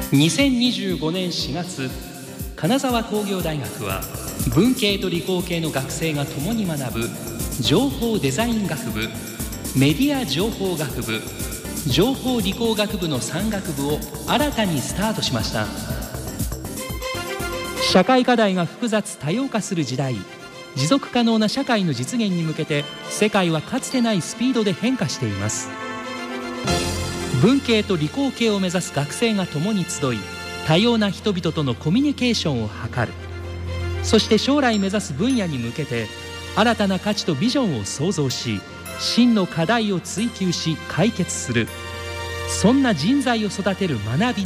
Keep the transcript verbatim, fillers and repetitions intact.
にせんにじゅうごねんしがつ、金沢工業大学は文系と理工系の学生が共に学ぶ情報デザイン学部、メディア情報学部、情報理工学部のさん学部を新たにスタートしました。社会課題が複雑多様化する時代、持続可能な社会の実現に向けて世界はかつてないスピードで変化しています。文系と理工系を目指す学生が共に集い、多様な人々とのコミュニケーションを図る。そして将来目指す分野に向けて新たな価値とビジョンを創造し、真の課題を追求し解決する。そんな人材を育てる学び